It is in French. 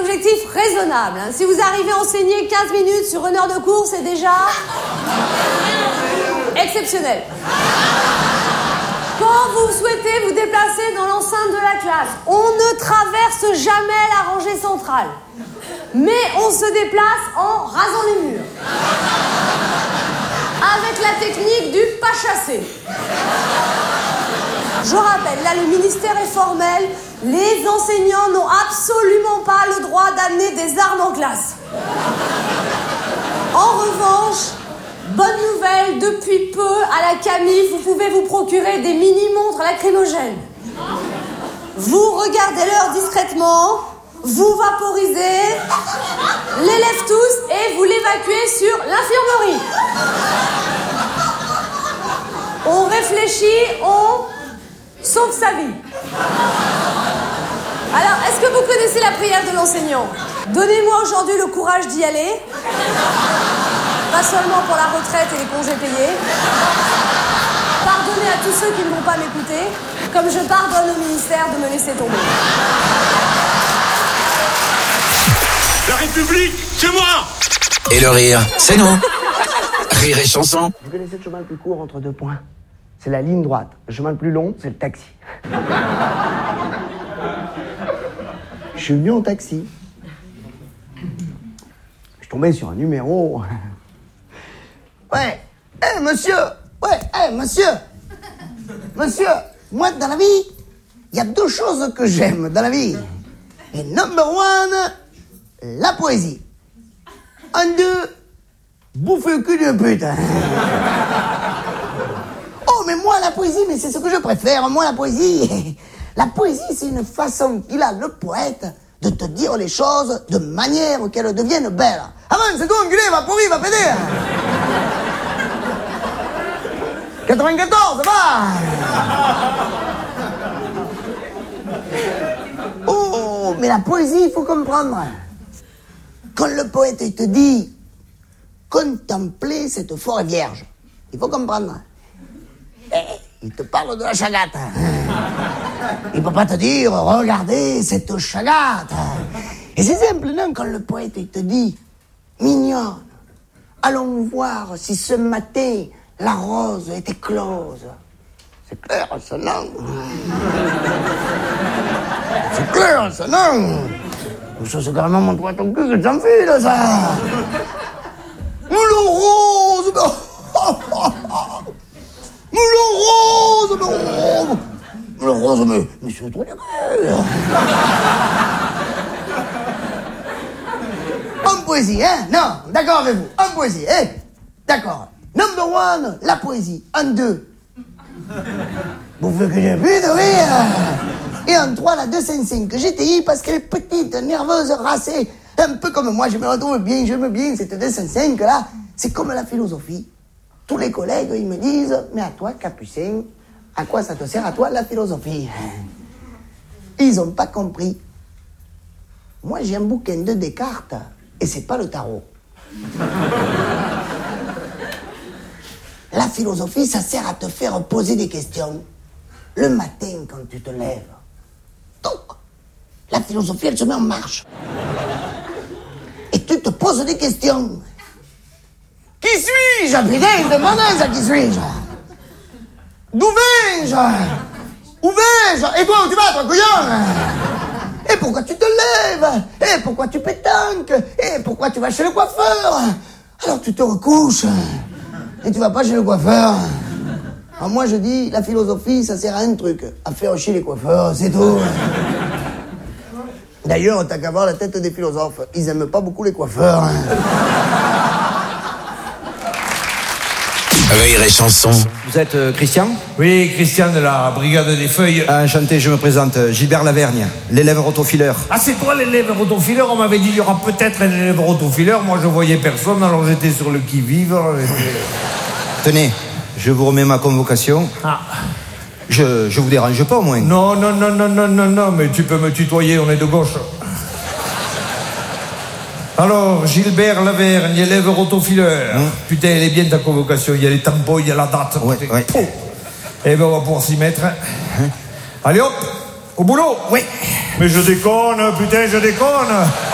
objectifs raisonnables. Si vous arrivez à enseigner 15 minutes sur une heure de cours, c'est déjà exceptionnel. Quand vous souhaitez vous déplacer dans l'enceinte de la classe, on ne traverse jamais la rangée centrale. Mais on se déplace en rasant les murs. Avec la technique du pas chassé. Je rappelle, là le ministère est formel, les enseignants n'ont absolument pas le droit d'amener des armes en classe. En revanche, bonne nouvelle, depuis peu, à la Camif, vous pouvez vous procurer des mini-montres lacrymogènes. Vous regardez l'heure discrètement, vous vaporisez, l'élève tous et vous l'évacuez sur l'infirmerie. On réfléchit, on sauve sa vie. Alors, est-ce que vous connaissez la prière de l'enseignant? Donnez-moi aujourd'hui le courage d'y aller. Pas seulement pour la retraite et les congés payés. Pardonnez à tous ceux qui ne vont pas m'écouter, comme je pardonne au ministère de me laisser tomber. La République, c'est moi! Et le rire, c'est nous. Rire et chanson. Vous connaissez le chemin le plus court entre 2 points? C'est la ligne droite. Le chemin le plus long, c'est le taxi. Je suis venu en taxi. Je suis tombé sur un numéro. Ouais, monsieur. Ouais, monsieur. Monsieur, moi, dans la vie, il y a 2 choses que j'aime dans la vie. Et number 1, la poésie. 1, 2, bouffer le cul d'une pute. Oh, mais moi, la poésie, mais c'est ce que je préfère. Moi, la poésie, c'est une façon qu'il a, le poète, de te dire les choses de manière qu'elles deviennent belles. Avant, c'est tout enculé, va pourrir, va péter. 94, va. Oh, mais la poésie, il faut comprendre. Quand le poète te dit « Contemplez cette forêt vierge », il faut comprendre. Il te parle de la chagate. Il peut pas te dire « Regardez cette chagate ». Et c'est simple, non? Quand le poète te dit « Mignonne, allons voir si ce matin la rose est éclose ». C'est clair, ça, non? C'est clair, ça, non? Ça, c'est carrément mon poète au cul que j'enfile, ça. Le rose, le rose, mais c'est trop bien. En poésie, hein? Non, d'accord avec vous. En poésie, hein? D'accord. Number 1, la poésie. 1, 2. Vous voulez que j'ai plus de rire? Et en 3, la 255, que GTI parce qu'elle est petite, nerveuse, racée. Un peu comme moi, je me retrouve bien, j'aime bien cette 205 là. C'est comme la philosophie. Tous les collègues, ils me disent, mais à toi, Capucin, à quoi ça te sert à toi la philosophie? Ils ont pas compris. Moi, j'ai un bouquin de Descartes, et c'est pas le tarot. La philosophie, ça sert à te faire poser des questions. Le matin, quand tu te lèves. Donc, la philosophie, elle se met en marche. Et tu te poses des questions. Qui suis-je? Putain, demande ça, qui suis-je? D'où vais-je? Où vais-je? Et toi, où tu vas, toi, couillon? Et pourquoi tu te lèves? Et pourquoi tu pétanques? Et pourquoi tu vas chez le coiffeur? Alors tu te recouches. Et tu vas pas chez le coiffeur. Alors moi, je dis, la philosophie, ça sert à un truc. À faire chier les coiffeurs, c'est tout. D'ailleurs, t'as qu'à voir la tête des philosophes. Ils aiment pas beaucoup les coiffeurs. Rire et chanson. Vous êtes Christian? Oui, Christian de la Brigade des Feuilles. Enchanté, je me présente. Gilbert Lavergne, l'élève rotofileur. Ah, c'est toi l'élève rotofileur? On m'avait dit il y aura peut-être un élève rotofileur. Moi, je voyais personne, alors j'étais sur le qui-vive. Tenez, je vous remets ma convocation. Ah. Je vous dérange pas, au moins? Non, mais tu peux me tutoyer, on est de gauche. Alors, Gilbert Lavergne, élève rotofileur. Putain, elle est bien ta convocation. Il y a les tampons, il y a la date. Ouais. Eh ben, on va pouvoir s'y mettre. Allez hop, au boulot. Oui. Mais je déconne, putain, je déconne.